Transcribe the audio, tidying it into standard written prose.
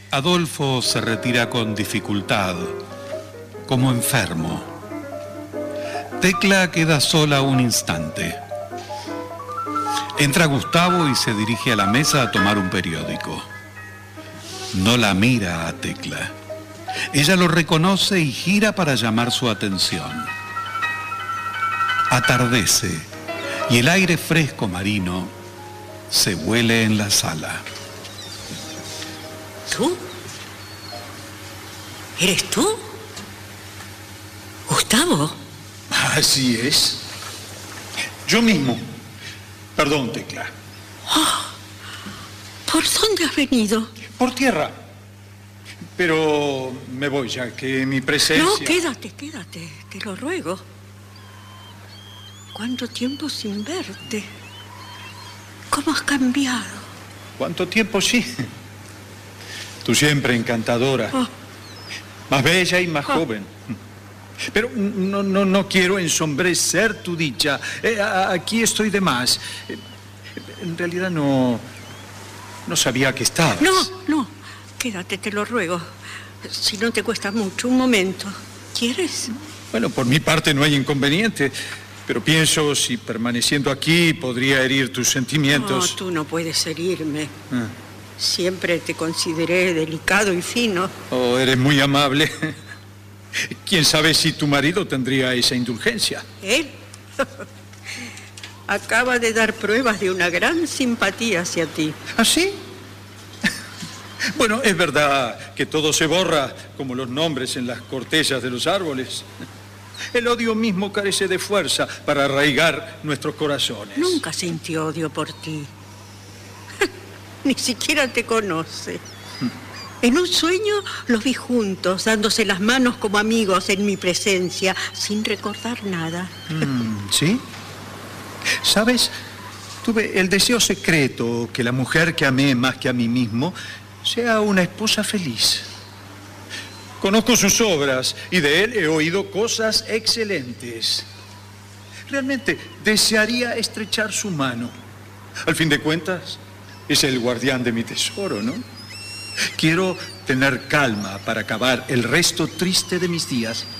Adolfo se retira con dificultad, como enfermo. Tecla queda sola un instante. Entra Gustavo y se dirige a la mesa a tomar un periódico. No la mira a Tecla. Ella lo reconoce y gira para llamar su atención. Atardece y el aire fresco marino se huele en la sala. ¿Tú? ¿Eres tú? ¿Gustavo? Así es. Yo mismo. Perdón, Tecla. Oh, ¿por dónde has venido? Por tierra. Pero me voy ya, que mi presencia... No, quédate, te lo ruego. ¿Cuánto tiempo sin verte? ¿Cómo has cambiado? ¿Cuánto tiempo, sí? Tú siempre encantadora. Oh. Más bella y más joven. Pero no quiero ensombrecer tu dicha. Aquí estoy de más. En realidad no sabía que estabas. No. Quédate, te lo ruego. Si no te cuesta mucho, un momento. ¿Quieres? Bueno, por mi parte no hay inconveniente. Pero pienso, si permaneciendo aquí podría herir tus sentimientos. No, tú no puedes herirme. Siempre te consideré delicado y fino. Oh, eres muy amable. ¿Quién sabe si tu marido tendría esa indulgencia? ¿Él? Acaba de dar pruebas de una gran simpatía hacia ti. ¿Ah, sí? Bueno, es verdad que todo se borra, como los nombres en las cortellas de los árboles. El odio mismo carece de fuerza para arraigar nuestros corazones. Nunca sentí odio por ti. Ni siquiera te conoce. En un sueño los vi juntos, dándose las manos como amigos en mi presencia, sin recordar nada. ¿Sí? ¿Sabes? Tuve el deseo secreto que la mujer que amé más que a mí mismo sea una esposa feliz. Conozco sus obras y de él he oído cosas excelentes. Realmente desearía estrechar su mano. Al fin de cuentas, es el guardián de mi tesoro, ¿no? Quiero tener calma para acabar el resto triste de mis días.